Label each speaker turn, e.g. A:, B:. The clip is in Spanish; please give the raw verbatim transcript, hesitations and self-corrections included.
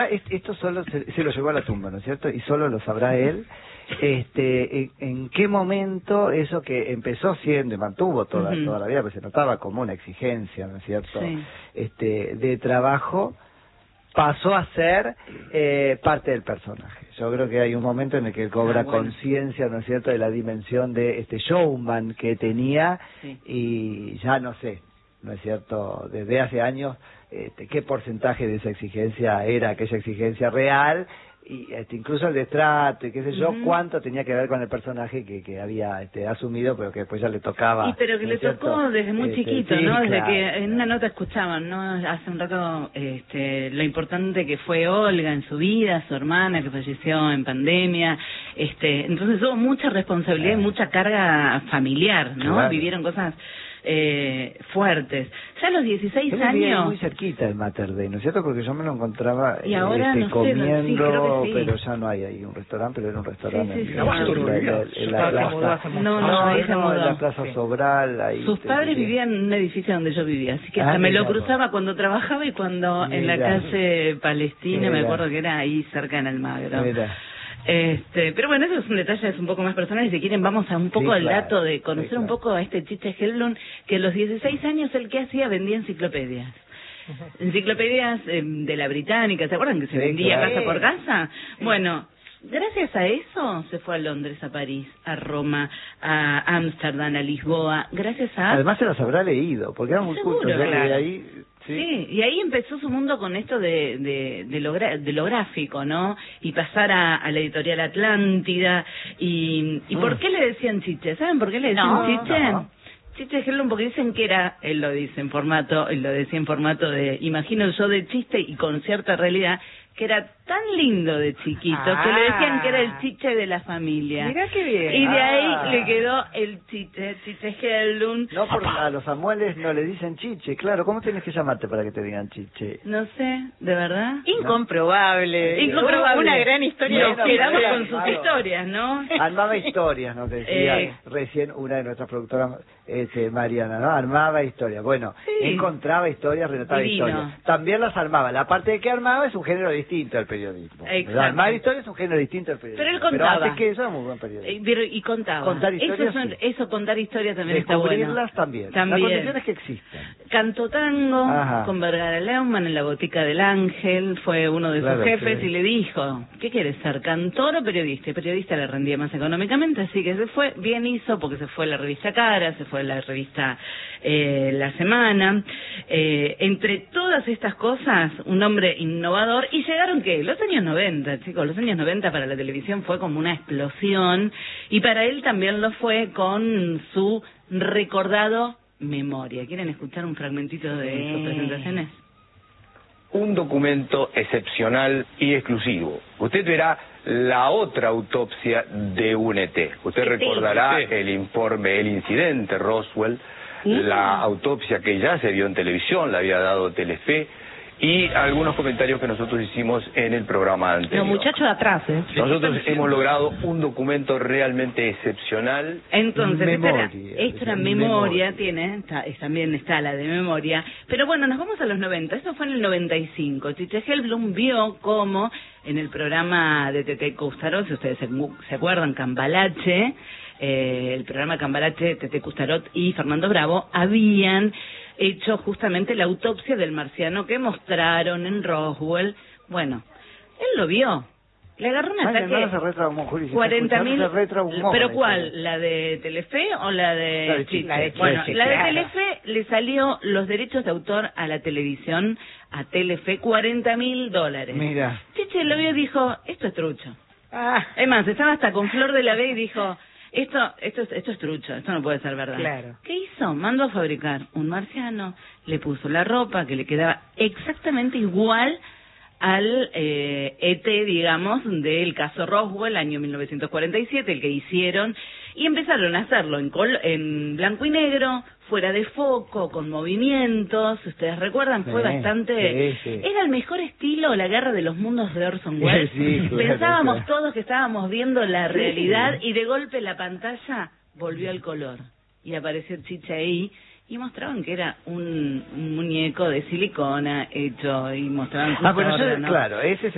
A: Esto solo se, se lo llevó a la tumba, ¿no es cierto? Y solo lo sabrá él. Este, en, en qué momento eso que empezó siendo y mantuvo toda, uh-huh. toda la vida, pues se notaba como una exigencia, ¿no es cierto? Sí. Este, de trabajo, pasó a ser eh, parte del personaje. Yo creo que hay un momento en el que él cobra ah, bueno. conciencia, ¿no es cierto?, de la dimensión de este showman que tenía, sí. y ya no sé, ¿no es cierto?, desde hace años, este, qué porcentaje de esa exigencia era aquella exigencia real, y este, incluso el destrato y qué sé yo, uh-huh. cuánto tenía que ver con el personaje que, que había este, asumido, pero que después ya le tocaba.
B: Y pero que
A: ¿no
B: le tocó
A: cierto?
B: desde muy
A: este,
B: chiquito,
A: sí,
B: ¿no? Desde
A: claro,
B: que en
A: claro.
B: una nota escuchaban, ¿no? Hace un rato, este, lo importante que fue Olga en su vida, su hermana que falleció en pandemia, este, entonces hubo mucha responsabilidad claro. y mucha carga familiar, ¿no?
A: Claro.
B: Vivieron cosas eh, fuertes. Ya a los dieciséis
A: Él
B: años...
A: muy cerquita el Mater Dei, ¿no es cierto? Porque yo me lo encontraba
B: y ahora,
A: este,
B: no sé,
A: comiendo,
B: sí, creo que sí.
A: pero ya no hay ahí un restaurante, pero era un restaurante.
B: Sí, sí, sí.
A: En, en, en, en, en la plaza.
B: No, no, no, ahí se mudó.
A: En la Plaza sí. Sobral. Ahí
B: Sus padres vivían en un edificio donde yo vivía, así que hasta ah, me lo cruzaba no. cuando trabajaba y cuando mira. en la calle Palestina, mira. me acuerdo que era ahí cerca en Almagro. Mira. Este, pero bueno, eso es un detalle, es un poco más personal. Si quieren vamos a un poco sí, al claro, dato de conocer sí, claro. un poco a este Chiche Helblum, que a los dieciséis años él que hacía vendía enciclopedias. Uh-huh. Enciclopedias eh, de la Británica, ¿se acuerdan que se sí, vendía claro. casa por casa? Sí. Bueno, gracias a eso se fue a Londres, a París, a Roma, a Ámsterdam, a Lisboa, gracias a...
A: Además se las habrá leído, porque era muy culto, claro. ahí... ¿Sí?
B: sí, y ahí empezó su mundo con esto de de, de, lo, de lo gráfico, ¿no? Y pasar a, a la editorial Atlántida. ¿Y, y mm. por qué le decían Chiche? ¿Saben por qué le decían no, Chiche? No. Chiche Helblum, porque dicen que era, él lo dice en formato, él lo decía en formato de, imagino yo de chiste y con cierta realidad, que era tan lindo de chiquito, ah. que le decían que era el Chiche de la familia.
C: Mirá qué bien.
B: Y de ahí
C: ah.
B: le quedó el Chiche, Chiche Helblum.
A: No, porque a los Samueles no le dicen Chiche, claro. ¿Cómo tienes que llamarte para que te digan Chiche?
B: No sé, ¿de verdad?
C: Incomprobable.
B: No. Incomprobable.
C: Una gran historia.
B: Nos quedamos con sus historias, ¿no?
A: Armaba historias, nos decía eh. recién una de nuestras productoras, este, Mariana, ¿no? Armaba historias. Bueno, sí. encontraba historias, relataba
B: Divino.
A: historias. También las armaba. La parte de que armaba es un género distinto al periodismo. Armar historias es un género distinto al periodismo.
B: Pero él contaba.
A: Pero antes que eso era muy buen periodismo.
B: Eh, pero, y contaba.
A: Contar historias,
B: eso, son,
A: sí.
B: eso, contar historias también está bueno.
A: Descubrirlas también.
B: también.
A: La condición es que existan.
B: Cantó tango Ajá. con Vergara Leumann en la Botica del Ángel, fue uno de
A: claro,
B: sus jefes
A: sí.
B: y le dijo, ¿qué quieres ser, cantor o periodista? Y periodista le rendía más económicamente, así que se fue, bien hizo, porque se fue a la revista Cara, se fue a la revista eh, La Semana. Eh, entre todas estas cosas, un hombre innovador, y llegaron, ¿qué? Los años noventa, chicos, los años noventa para la televisión fue como una explosión, y para él también lo fue con su recordado Memoria. ¿Quieren escuchar un fragmentito de sí. sus presentaciones?
D: Un documento excepcional y exclusivo. Usted verá la otra autopsia de U N T. Usted recordará sí. el informe, el incidente Roswell, ¿sí? la autopsia que ya se vio en televisión, la había dado Telefe, y algunos comentarios que nosotros hicimos en el programa anterior.
C: Los muchachos de atrás, ¿eh?
D: Nosotros sí. hemos logrado un documento realmente excepcional.
B: Entonces,
A: memoria,
B: esta era, esta era memoria, memoria, tiene, está, también está la de memoria. Pero bueno, nos vamos a los noventa, esto fue en el noventa y cinco. Chiche Helblum vio cómo en el programa de Tete Custarot, si ustedes se, se acuerdan, Cambalache, eh, el programa Cambalache, Tete Custarot y Fernando Bravo, habían hecho justamente la autopsia del marciano que mostraron en Roswell. Bueno, él lo vio. Le agarró un ataque. cuarenta mil. ¿Pero cuál? ¿La de Telefe o la de,
A: la de
B: Chiche?
A: La de
B: bueno,
A: Chiche,
B: la de
A: claro.
B: Telefe le salió los derechos de autor a la televisión, a Telefe, cuarenta mil dólares.
A: Mira.
B: Chiche lo vio y dijo, esto es trucho.
C: Ah.
B: Es más, estaba hasta con Flor de la B y dijo, esto, esto, es, esto es trucho, esto no puede ser verdad.
C: Claro.
B: ¿Qué hizo? Mandó a fabricar un marciano, le puso la ropa que le quedaba exactamente igual al eh, E T, digamos, del caso Roswell, año mil novecientos cuarenta y siete, el que hicieron, y empezaron a hacerlo en, col en blanco y negro, fuera de foco, con movimientos, ustedes recuerdan, fue sí, bastante...
A: Sí, sí.
B: Era el mejor estilo, La Guerra de los Mundos de Orson Welles. Sí, claro, pensábamos claro. todos que estábamos viendo la realidad sí. y de golpe la pantalla volvió al color. Y apareció Chiche ahí y mostraban que era un, un muñeco de silicona hecho y mostraban...
A: Ah, bueno, yo, ¿no? Claro, ese es